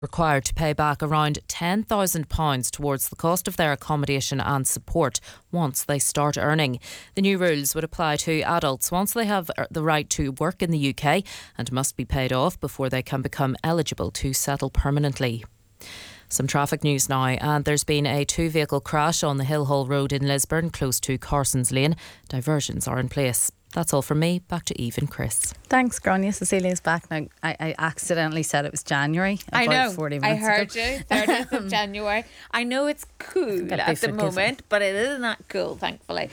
required to pay back around £10,000 towards the cost of their accommodation and support once they start earning. The new rules would apply to adults once they have the right to work in the UK and must be paid off before they can become eligible to settle permanently. Some traffic news now, and there's been a 2-vehicle crash on the Hillhall Road in Lisburn, close to Carson's Lane. Diversions are in place. That's all from me. Back to Eve and Chris. Thanks, Grania. Cecilia's back now. I accidentally said it was Janury. I know. 40 minutes I heard ago. you. 30th of January. I know it's cool at the moment, but it is not cool, thankfully.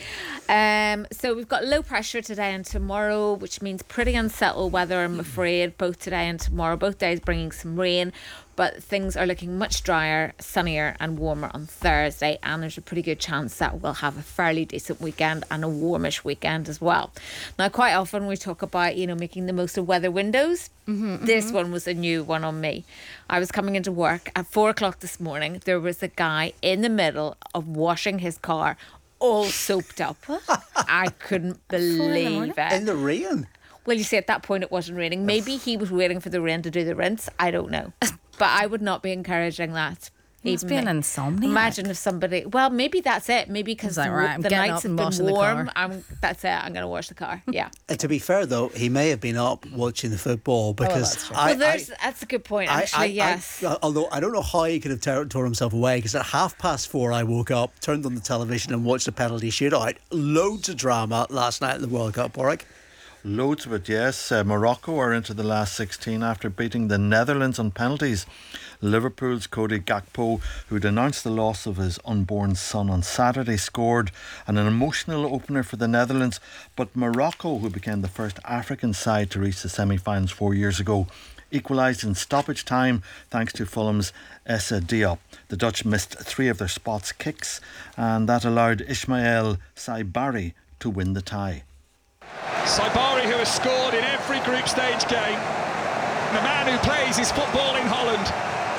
So we've got low pressure today and tomorrow, which means pretty unsettled weather, I'm afraid, both today and tomorrow. Both days bringing some rain. But things are looking much drier, sunnier and warmer on Thursday, and there's a pretty good chance that we'll have a fairly decent weekend and a warmish weekend as well. Now, quite often we talk about, making the most of weather windows. This one was a new one on me. I was coming into work at 4 o'clock this morning. There was a guy in the middle of washing his car, all soaped up. I couldn't believe it. In the rain? Well, you see, at that point it wasn't raining. Maybe he was waiting for the rain to do the rinse. I don't know. But I would not be encouraging that. He must be an insomniac. Imagine if somebody... Well, maybe that's it. Maybe because the nights have been warm. That's it. I'm going to wash the car. Yeah. To be fair, though, he may have been up watching the football because... that's a good point, actually, yes. Although I don't know how he could have tore himself away, because at 4:30 I woke up, turned on the television and watched the penalty shootout. Loads of drama last night in the World Cup, Warwick. Loads of it, yes. Morocco are into the last 16 after beating the Netherlands on penalties. Liverpool's Cody Gakpo, who'd announced the loss of his unborn son on Saturday, scored an emotional opener for the Netherlands. But Morocco, who became the first African side to reach the semi-finals 4 years ago, equalised in stoppage time thanks to Fulham's Essa Diop. The Dutch missed 3 of their spots kicks, and that allowed Ismail Saibari to win the tie. Saibari, who has scored in every group stage game, the man who plays his football in Holland,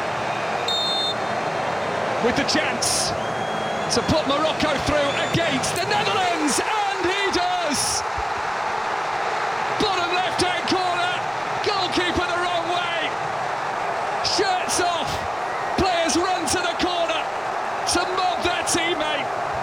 with the chance to put Morocco through against the Netherlands, and he does! Bottom left-hand corner, goalkeeper the wrong way, shirts off, players run to the corner to mob their teammate.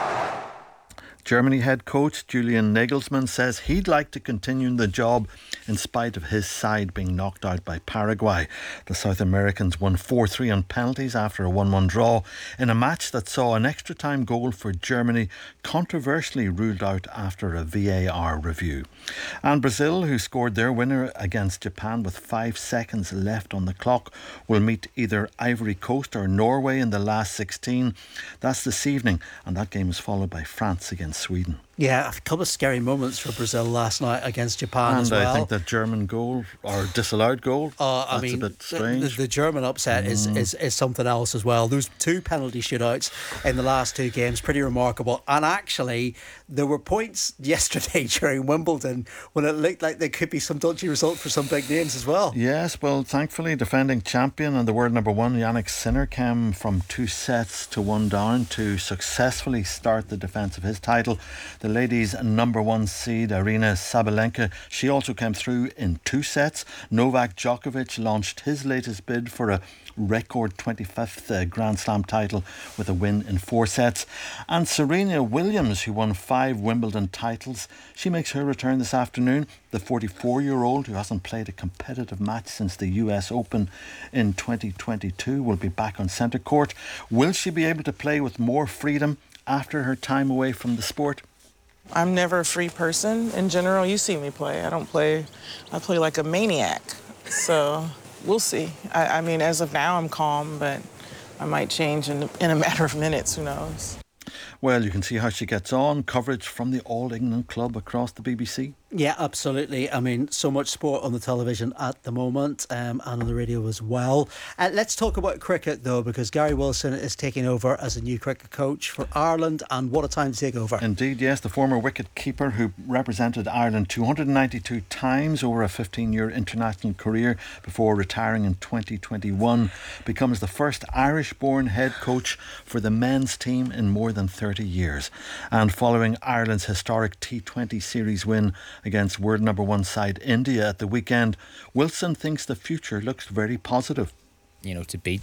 Germany head coach Julian Nagelsmann says he'd like to continue the job in spite of his side being knocked out by Paraguay. The South Americans won 4-3 on penalties after a 1-1 draw in a match that saw an extra time goal for Germany controversially ruled out after a VAR review. And Brazil, who scored their winner against Japan with 5 seconds left on the clock, will meet either Ivory Coast or Norway in the last 16. That's this evening, and that game is followed by France against Sweden. Yeah, a couple of scary moments for Brazil last night against Japan as well. And I think that German goal, or disallowed goal, that's a bit strange. The German upset is something else as well. There's 2 penalty shootouts in the last 2 games, pretty remarkable. And actually, there were points yesterday during Wimbledon when it looked like there could be some dodgy result for some big names as well. Yes, well, thankfully, defending champion and the world number 1, Yannick Sinner, came from 2 sets to 1 down to successfully start the defence of his title. The ladies' number 1 seed, Arina Sabalenka, she also came through in 2 sets. Novak Djokovic launched his latest bid for a record 25th Grand Slam title with a win in 4 sets. And Serena Williams, who won 5 Wimbledon titles, she makes her return this afternoon. The 44-year-old, who hasn't played a competitive match since the US Open in 2022, will be back on centre court. Will she be able to play with more freedom after her time away from the sport? I'm never a free person. In general, you see me play. I play like a maniac. So we'll see. I mean, as of now, I'm calm, but I might change in a matter of minutes. Who knows? Well, you can see how she gets on. Coverage from the All England Club across the BBC. Yeah, absolutely. I mean, so much sport on the television at the moment and on the radio as well. Let's talk about cricket, though, because Gary Wilson is taking over as a new cricket coach for Ireland, and what a time to take over. Indeed, yes. The former wicket keeper who represented Ireland 292 times over a 15-year international career before retiring in 2021 becomes the first Irish-born head coach for the men's team in more than 30 years. And following Ireland's historic T20 series win against world number 1 side India at the weekend, Wilson thinks the future looks very positive. To beat